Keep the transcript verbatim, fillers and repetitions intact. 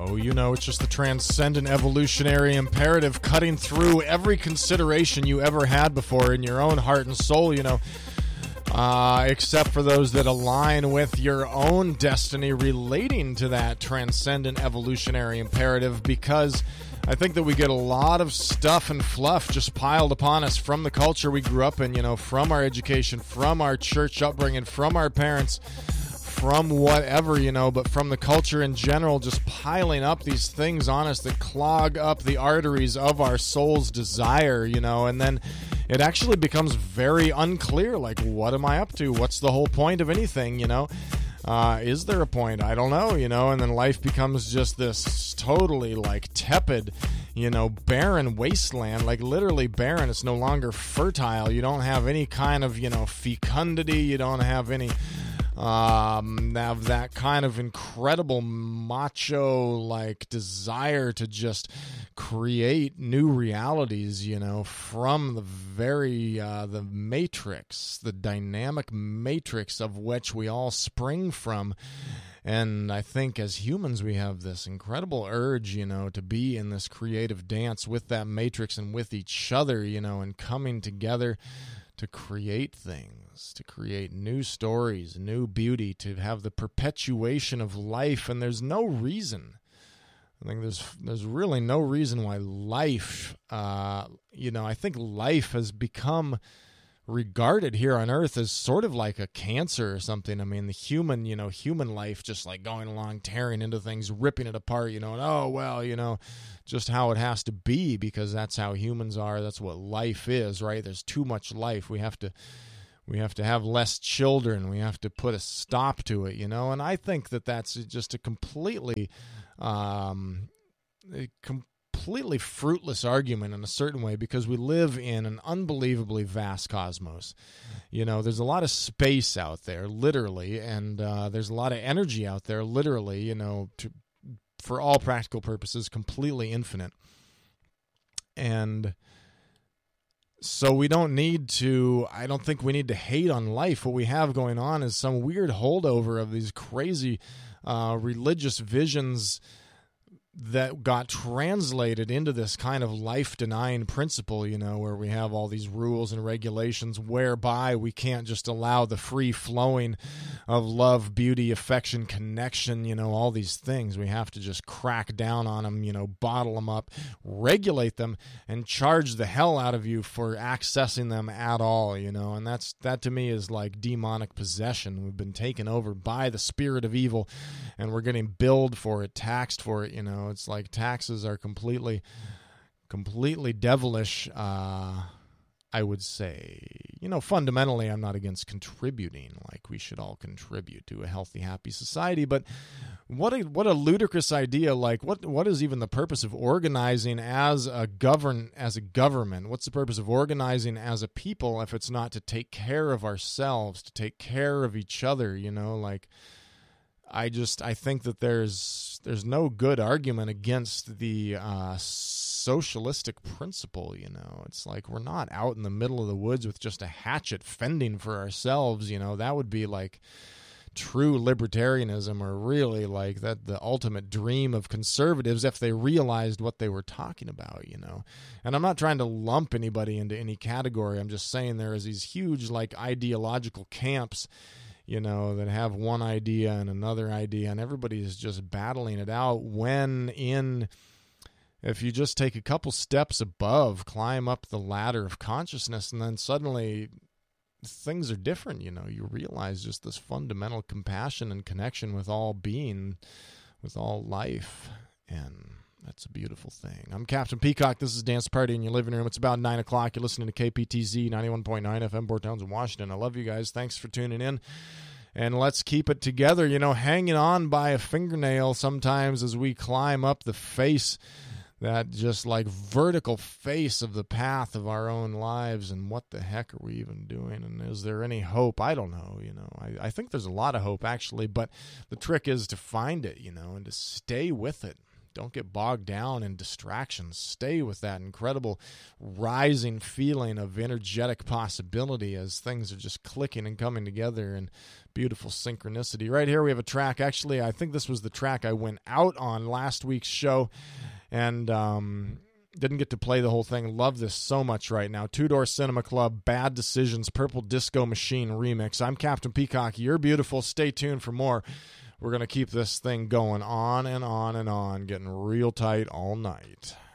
Oh, you know, it's just the transcendent evolutionary imperative cutting through every consideration you ever had before in your own heart and soul, you know, uh, except for those that align with your own destiny relating to that transcendent evolutionary imperative, because I think that we get a lot of stuff and fluff just piled upon us from the culture we grew up in, you know, from our education, from our church upbringing, from our parents, from whatever, you know, but from the culture in general, just piling up these things on us that clog up the arteries of our soul's desire, you know, and then it actually becomes very unclear, like, what am I up to? What's the whole point of anything, you know? Uh, is there a point? I don't know, you know, and then life becomes just this totally, like, tepid, you know, barren wasteland, like literally barren. It's no longer fertile. You don't have any kind of, you know, fecundity. You don't have any... Um, have that kind of incredible macho like desire to just create new realities, you know, from the very uh, the matrix, the dynamic matrix of which we all spring from. And I think as humans, we have this incredible urge, you know, to be in this creative dance with that matrix and with each other, you know, and coming together to create things, to create new stories, new beauty, to have the perpetuation of life. And there's no reason, I think there's there's really no reason why life, uh, you know, I think life has become regarded here on Earth as sort of like a cancer or something. I mean, the human, you know, human life just like going along, tearing into things, ripping it apart, you know, and oh, well, you know, just how it has to be because that's how humans are. That's what life is, right? There's too much life. We have to, we have to have less children. We have to put a stop to it, you know, and I think that that's just a completely, um, a com- completely fruitless argument in a certain way, because we live in an unbelievably vast cosmos. You know, there's a lot of space out there, literally, and uh, there's a lot of energy out there, literally, you know, to, for all practical purposes, completely infinite. And so we don't need to, I don't think we need to hate on life. What we have going on is some weird holdover of these crazy uh, religious visions that got translated into this kind of life-denying principle, you know, where we have all these rules and regulations whereby we can't just allow the free-flowing of love, beauty, affection, connection, you know, all these things. We have to just crack down on them, you know, bottle them up, regulate them, and charge the hell out of you for accessing them at all, you know, and that's that to me is like demonic possession. We've been taken over by the spirit of evil, and we're getting billed for it, taxed for it, you know. It's like taxes are completely, completely devilish, uh, I would say. You know, fundamentally, I'm not against contributing. Like, we should all contribute to a healthy, happy society. But what a what a ludicrous idea! Like, what what is even the purpose of organizing as a govern as a government? What's the purpose of organizing as a people if it's not to take care of ourselves, to take care of each other? You know, like. I just I think that there's there's no good argument against the uh, socialistic principle. You know, it's like we're not out in the middle of the woods with just a hatchet fending for ourselves. You know, that would be like true libertarianism, or really like that the ultimate dream of conservatives if they realized what they were talking about. You know, and I'm not trying to lump anybody into any category. I'm just saying there is these huge like ideological camps, you know, that have one idea and another idea, and everybody's just battling it out, when in, if you just take a couple steps above, climb up the ladder of consciousness, and then suddenly things are different, you know, you realize just this fundamental compassion and connection with all being, with all life, and that's a beautiful thing. I'm Captain Peacock. This is Dance Party in your living room. It's about nine o'clock. You're listening to K P T Z ninety-one point nine F M, Port Townsend, Washington. I love you guys. Thanks for tuning in. And let's keep it together, you know, hanging on by a fingernail sometimes as we climb up the face, that just like vertical face of the path of our own lives. And what the heck are we even doing? And is there any hope? I don't know, you know. I, I think there's a lot of hope, actually. But the trick is to find it, you know, and to stay with it. don't get bogged down in distractions. Stay with that incredible rising feeling of energetic possibility as things are just clicking and coming together in beautiful synchronicity. Right here we have a track. Actually, I think this was the track I went out on last week's show, and um, didn't get to play the whole thing. Love this so much right now. Two Door Cinema Club, Bad Decisions, Purple Disco Machine remix. I'm Captain Peacock. You're beautiful. Stay tuned for more. We're going to keep this thing going on and on and on, getting real tight all night.